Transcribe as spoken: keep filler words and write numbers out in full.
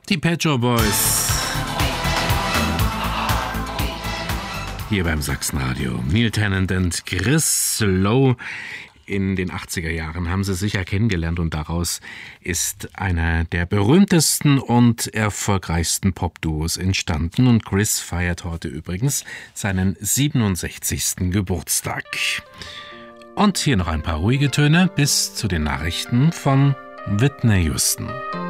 Die Pet Shop Boys. Hier beim Sachsenradio. Neil Tennant und Chris Lowe. In den achtziger Jahren haben sie sich ja kennengelernt und daraus ist einer der berühmtesten und erfolgreichsten Popduos entstanden. Und Chris feiert heute übrigens seinen siebenundsechzigsten Geburtstag. Und hier noch ein paar ruhige Töne bis zu den Nachrichten von Whitney Houston.